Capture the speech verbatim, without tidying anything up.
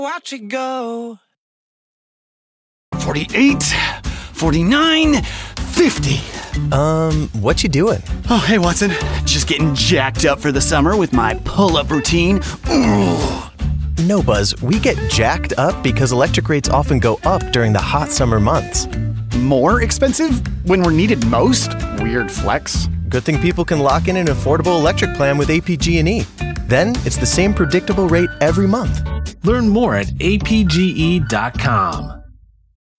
Watch it go. forty-eight, forty-nine, fifty. Um, what you doing? Oh, hey, Watson. Just getting jacked up for the summer with my pull-up routine. Ooh. No, Buzz, we get jacked up because electric rates often go up during the hot summer months. More expensive when we're needed most? Weird flex. Good thing people can lock in an affordable electric plan with A P G and E. Then it's the same predictable rate every month. Learn more at A P G E dot com.